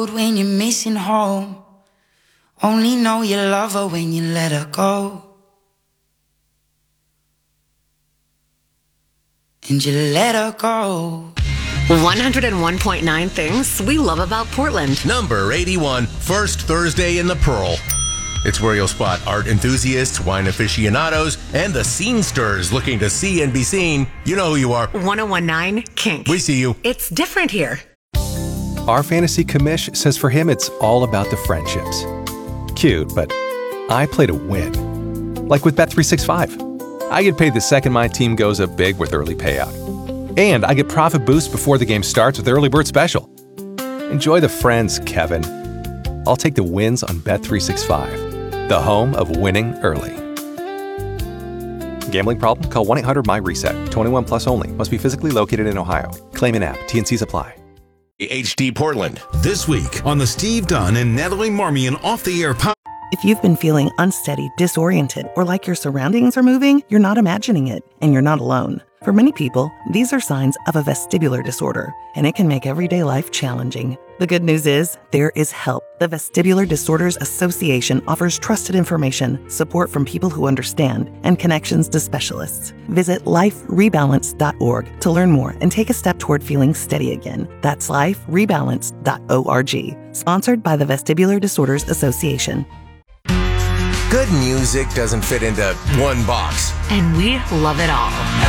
When you're missing home, only know you love her when you let her go. And you let her go. 101.9 things we love about Portland. Number 81, First Thursday in the Pearl. It's where you'll spot art enthusiasts, wine aficionados, and the scenesters looking to see and be seen. You know who you are. 101.9 Kink. We see you. It's different here. Our fantasy commish says for him it's all about the friendships. Cute, but I play to win. Like with Bet365. I get paid the second my team goes up big with early payout. And I get profit boost before the game starts with Early Bird Special. Enjoy the friends, Kevin. I'll take the wins on Bet365, the home of winning early. Gambling problem? Call 1-800-MY-RESET. 21 plus only. Must be physically located in Ohio. Claim in app. T&Cs apply. HD Portland. This week on the Steve Dunn and Natalie Marmion Off the Air podcast. If you've been feeling unsteady, disoriented, or like your surroundings are moving, you're not imagining it, and you're not alone. For many people, these are signs of a vestibular disorder, and it can make everyday life challenging. The good news is, there is help. The Vestibular Disorders Association offers trusted information, support from people who understand, and connections to specialists. Visit liferebalance.org to learn more and take a step toward feeling steady again. That's liferebalance.org. Sponsored by the Vestibular Disorders Association. Good music doesn't fit into one box. And we love it all.